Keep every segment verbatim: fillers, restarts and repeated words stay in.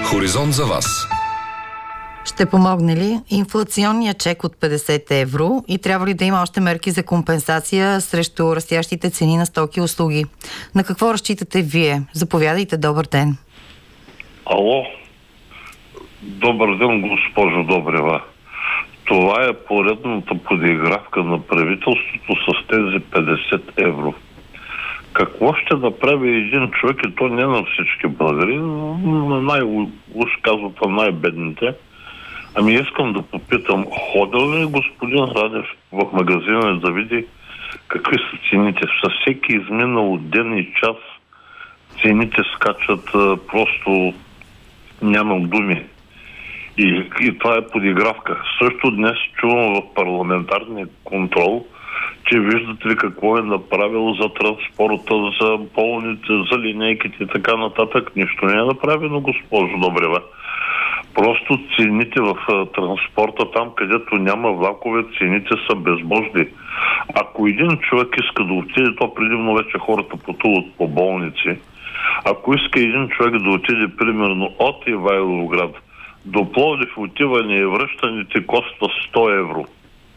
Хоризонт за вас. Ще помогне ли инфлационният чек от петдесет евро и трябва ли да има още мерки за компенсация срещу растящите цени на стоки и услуги? На какво разчитате вие? Заповядайте, добър ден. Ало, добър ден, госпожо Добрева. Това е поредната подигравка на правителството с тези петдесет евро. Какво ще направи един човек, и то не на всички българи, на най-уж казват на най-бедните? Ами искам да попитам, ходил ли господин Радев в магазина да види какви са цените? Със всеки изминал ден и час цените скачат, просто нямам думи. И, и това е подигравка. Също днес чувам в парламентарния контрол, че виждате ли какво е направил за транспорта, за болните, за линейките и така нататък. Нищо не е направено, госпожо Добрева. Просто цените в транспорта, там където няма влакове, цените са безбожни. Ако един човек иска да отиде, то предимно вече хората пътуват по болници. Ако иска един човек да отиде примерно от Ивайловград до Пловдив, отиване и връщаните коства сто евро.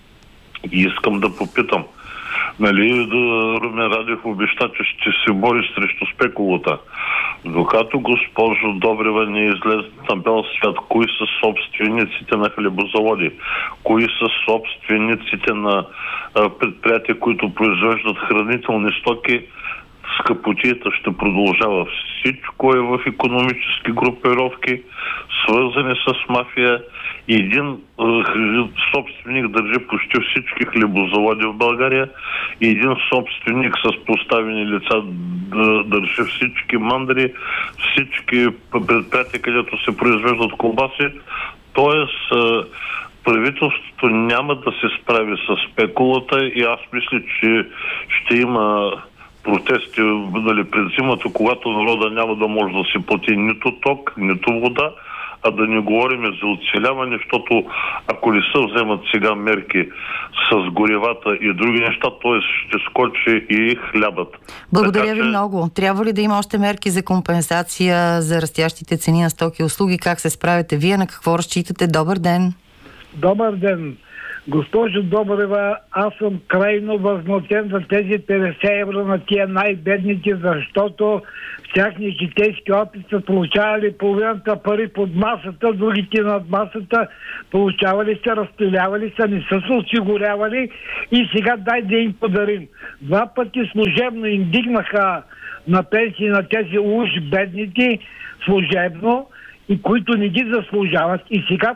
И искам да попитам, нали, да Румен Радев обеща, че ще се бори срещу спекулата. Докато, госпожо Добрева, не излезе на бял свят, кои са собствениците на хлебозаводи, кои са собствениците на а, предприятия, които произвеждат хранителни стоки, скъпотията ще продължава. Всичко е в икономически групировки, свързани с мафия. И един е, собственик държи почти всички хлебозаводи в България и един собственик с поставени лица държи всички мандри, всички предприятия, където се произвеждат колбаси. Тоест, е, правителството няма да се справи с спекулата и аз мисля, че ще има протести, нали, пред зимата, когато народа няма да може да си плати нито ток, нито вода, а да не говорим за оцеляване, защото ако не се вземат сега мерки с горивата и други неща, т.е. ще скочи и хлябът. Благодаря така, ви че... много. Трябва ли да има още мерки за компенсация за растящите цени на стоки и услуги? Как се справите вие? На какво разчитате? Добър ден! Добър ден! Госпожо Добрева, аз съм крайно възмутен за тези петдесет евро на тия най-бедните, защото в тяхния житейски опит са получавали половината пари под масата, другите над масата, получавали са, разпилявали са, не са се осигурявали и сега дай да им подарим. Два пъти служебно им дигнаха на пенсии на тези уж бедните, служебно, и които не ги заслужават. И сега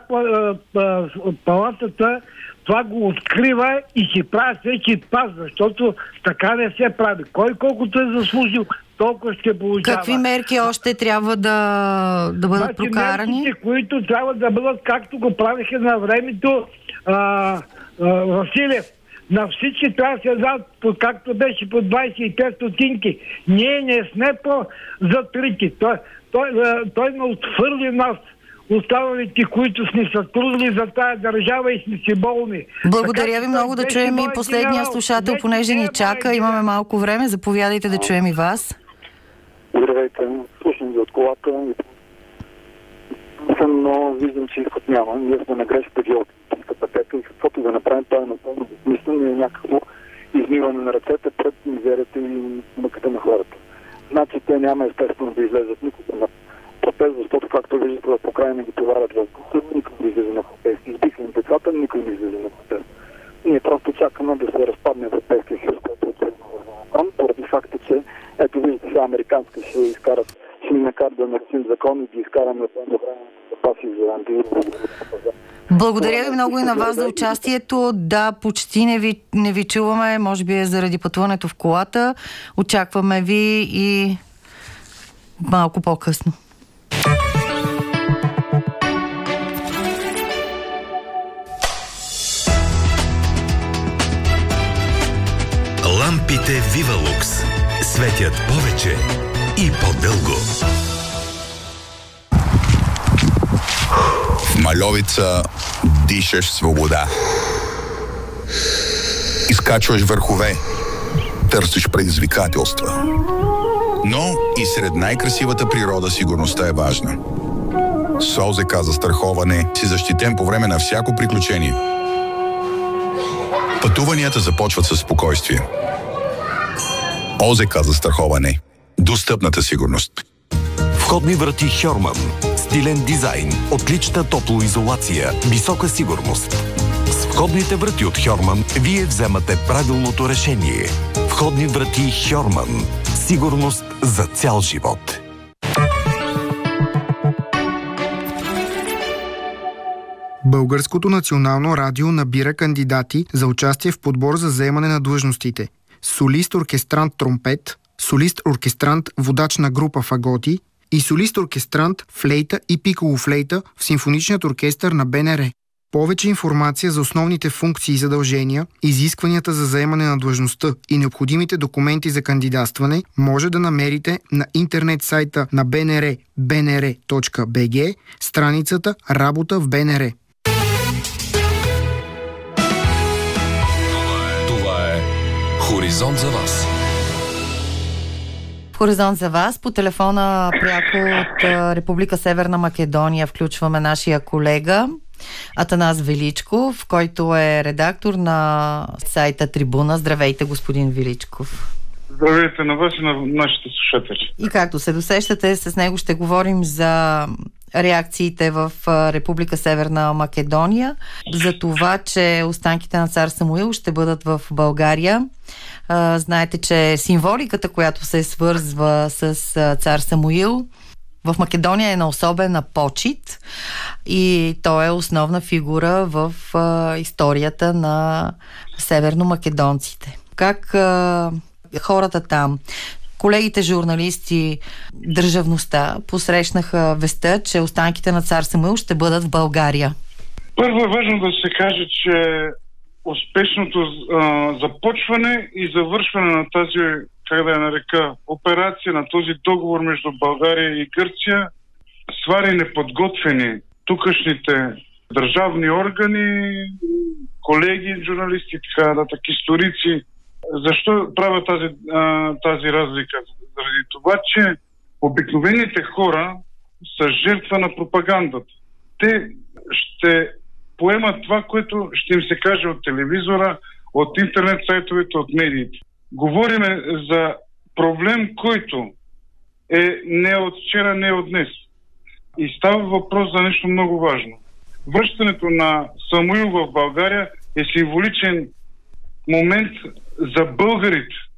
палатата това го открива и си прави всеки пас, защото така не се прави. Кой колкото е заслужил, толкова ще получава. Какви мерки още трябва да, да бъдат значи, прокарани? Мерките, които трябва да бъдат, както го правиха на времето а, а, Василев. На всички трябва да се дадат, както беше по двайсет и пет стотинки. Ние не сме по затрити. Той, той, той ме отхвърли нас, останалите, които сме се трудили за тая държава и сме си болни. Благодаря така, ви много, да чуем и последния генерал, слушател, понеже ни чака. Имаме малко време. Заповядайте да чуем и вас. Здравейте. Слушам ви от колата. Но виждам, че изход няма. Ние сме на грешната геополитическа пътека и каквото да направим, това е напълно безсмислено и е някакво измиване на ръцете пред мизерията и мъката на хората. Значи те няма естествено да излезат никога на протест, защото както виждате в Украйна ги товарят въздуха, никой не излезе на протест. Избиха им децата, никой не излезе на протест. Ние просто чакаме да се разпадне Европейския съюз, който е тръгнал в закон, поради факта, че ето виждате сега американски ще изкарат, ще ни накарат да нарушим закон и ги изкараме до време запаси за антивирусни. Благодаря ви много и на вас за участието. Да, почти не ви, не ви чуваме, може би е заради пътуването в колата. Очакваме ви и малко по-късно. Лампите Вивалукс светят повече и по-дълго. В Мальовица дишаш свобода. Изкачваш върхове, търсиш предизвикателства. Но и сред най-красивата природа сигурността е важна. С ОЗК застраховане си защитен по време на всяко приключение. Пътуванията започват със спокойствие. ОЗК застраховане. Достъпната сигурност. Входни врати Хьорман. Стилен дизайн, отлична топлоизолация, висока сигурност. С входните врати от Хьорман вие вземате правилното решение. Входни врати Хьорман. Сигурност за цял живот. Българското национално радио набира кандидати за участие в подбор за заемане на длъжностите. Солист-оркестрант тромпет, солист-оркестрант водач на група фаготи и солист-оркестрант флейта и пиколо-флейта в симфоничният оркестър на БНР. Повече информация за основните функции и задължения, изискванията за заемане на длъжността и необходимите документи за кандидатстване може да намерите на интернет сайта на БНР би ен ар точка би джи, страницата Работа в БНР. Това е Хоризонт за вас. Хоризонт за вас. По телефона пряко от Република Северна Македония включваме нашия колега Атанас Величков, който е редактор на сайта Трибуна. Здравейте, господин Величков. Здравейте на вас и на нашите слушатели. И както се досещате, с него ще говорим за реакциите в Република Северна Македония, за това, че останките на цар Самуил ще бъдат в България. Знаете, че символиката, която се свързва с цар Самуил, в Македония е на особена почит и той е основна фигура в а, историята на северномакедонците. Как а, хората там, колегите журналисти, държавността посрещнаха вестта, че останките на цар Самуил ще бъдат в България? Първо е важно да се каже, че успешното а, започване и завършване на тази, как да я нарека, операция, на този договор между България и Гърция свари неподготвени тукашните държавни органи, колеги, журналисти, така нататък, историци. Защо правя тази, а, тази разлика? Заради това, че обикновените хора са жертва на пропагандата. Те ще поемат това, което ще им се каже от телевизора, от интернет сайтовете, от медиите. Говориме за проблем, който е не от вчера, не от днес. И става въпрос за нещо много важно. Връщането на Самуил в България е символичен момент за българите.